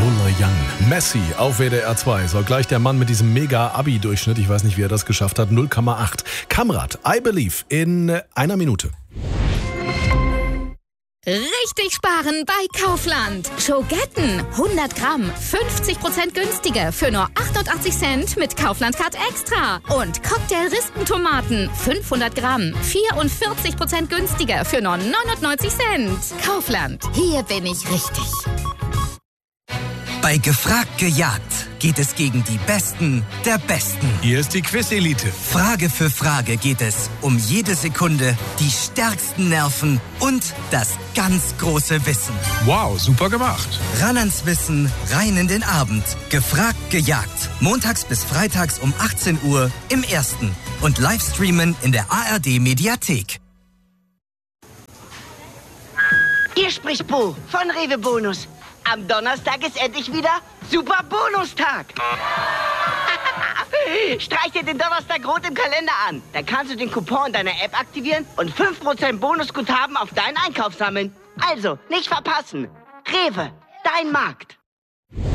Young. Messi auf WDR 2. Soll gleich der Mann mit diesem Mega-Abi-Durchschnitt, ich weiß nicht, wie er das geschafft hat, 0,8. Kamrat, I Believe, in einer Minute. Richtig sparen bei Kaufland. Schogetten, 100 Gramm, 50% günstiger für nur 88 Cent mit Kaufland Card Extra. Und Cocktail-Rispentomaten, 500 Gramm, 44% günstiger für nur 99 Cent. Kaufland, hier bin ich richtig. Bei Gefragt gejagt geht es gegen die Besten der Besten. Hier ist die Quiz-Elite. Frage für Frage geht es um jede Sekunde, die stärksten Nerven und das ganz große Wissen. Wow, super gemacht. Ran ans Wissen, rein in den Abend. Gefragt gejagt. Montags bis freitags um 18 Uhr im Ersten. Und Livestreamen in der ARD-Mediathek. Hier spricht Bo von Rewe Bonus. Am Donnerstag ist endlich wieder Super Bonustag. Streich dir den Donnerstag rot im Kalender an. Dann kannst du den Coupon in deiner App aktivieren und 5% Bonusguthaben auf deinen Einkauf sammeln. Also, nicht verpassen. Rewe, dein Markt.